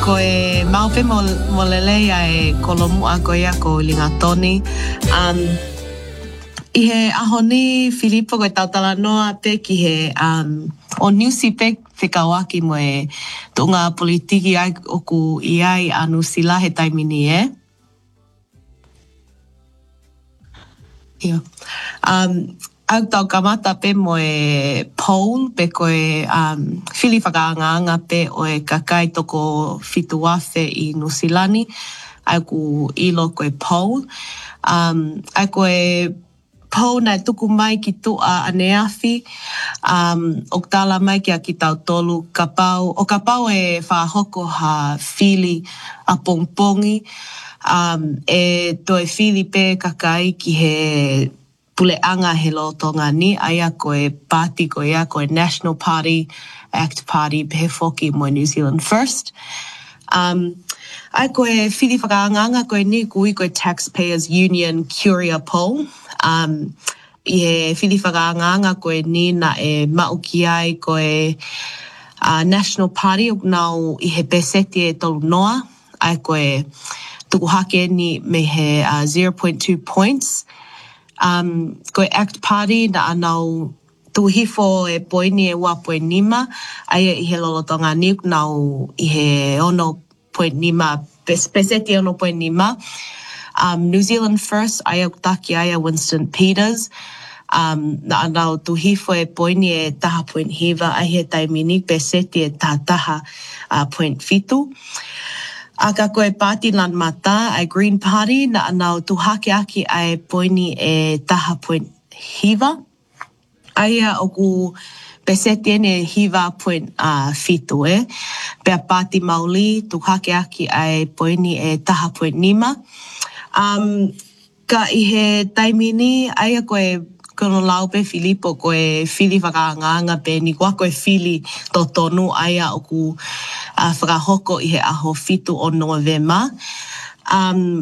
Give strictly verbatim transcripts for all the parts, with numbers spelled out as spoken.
koe maupe molele ai kolomu a koea ko Lingatoni. Um, I he ahoni Filipo koe tautala noa pe ki he um, o Niusi pe whikawaki mo e tunga politiki ai oku i ai anu sila he taimini e. Yeah. Um, au tau kamata pe mo e poll pe koe um, whili whakaanganga pe o e kakai toko whituafe i Nusilani au ku ilo koe poll. Um, au koe poll nai tuku mai ki tua aneafi um, o tala mai ki a ki tau tolu kapau. O kapau e whahoko ha whili a pongpongi. Um, e toe whili pe kakai ki he puleanga he lotonga ni aia koe party koe ia koe National Party, Act Party, pe foki mo New Zealand First. Um, ai koe whili whakaanganga koe ni kui koe Taxpayers Union Curia Poll. Um, I he whili whakaanganga koe ni na e mauki ai koe uh, National Party o nau i he peseti e tolu noa. Ai koe tuku hake ni me he uh, zero point two points. Um, koe Act Party na anau tuhifo e poini e wa point nima. Aia i he lolotonga ni nau i he ono point nima, peseti ono point nima. Um, New Zealand First, aia taki aia Winston Peters. Um, na anau tuhifo e poini e taha point hiva. Ai he taimini peseti e taha taha uh, point fitu. Aka koe party lan mata, ai Green Party, na anau tuhake aki ai poini e taha point hiva. Aia oku peseti ene hiva point uh, fitu e. Pea party mauli, tuhake aki ai poini e taha point nima. Um, ka i he taimini, aia koe kono laupe Filipo koe whili whakaanganga pe ni kua koe whili to tonu aia oku uh, whakahoko i he aho fitu o Novema. Um,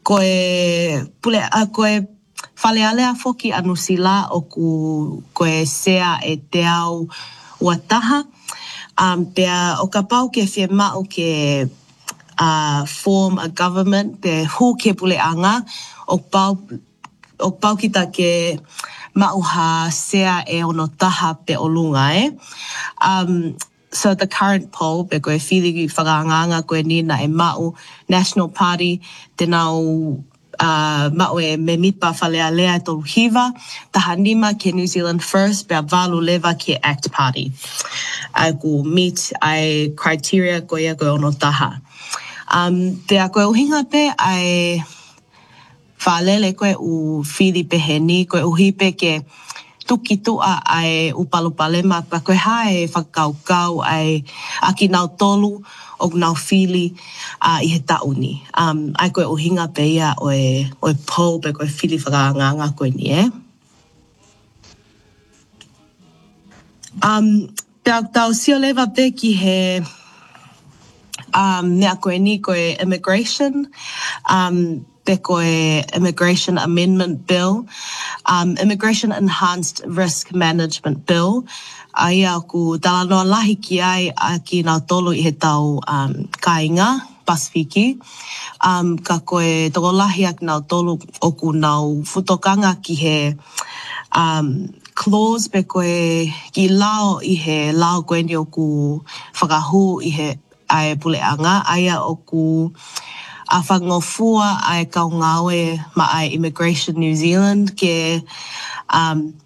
koe pule uh, koe whalealea foki anu sila oku koe sea e te au ua taha. Um, pea o ka pau ke whie mao ke uh, form a government pe hu ke pule anga o pau o pau kita ke mauha sea e ono taha pe olunga e. Um, so the current poll, pe koe whili whakaanganga koe ni na e mau National Party, te nau uh, mau e me mipa whalea lea e toru hiva, taha nima ke New Zealand First, pe a walu lewa ke Act Party. Ai ku meet ai criteria koe ia koe ono taha. Um, te a koe uhinga pe ai whalele koe u whili pehe ni, koe uhi pe ke tuki tua ai upalupalema, pa koe hae whakaukau ai aki nau tolu o nau whili uh, i he tauni. Um, ai koe uhinga pe ia oe, oe pou pe koe whili whakaanganga koe ni e. Um, tau, tau sio lewa pe ki he um, nea koe ni koe immigration, um, pe koe Immigration Amendment Bill, um, Immigration Enhanced Risk Management Bill. Aia ku tala noa lahi ki ai a ki nau tolu i he tau um, kainga, Pasifiki. Um, ka koe toko lahi ak nau tolu o ku nau futokanga ki he um, clause pe koe ki lao i he lao koe ni o ku whakahu i he ai puleanga. Aia o ku a whangofua ai kaungawe ma ai Immigration New Zealand ke um,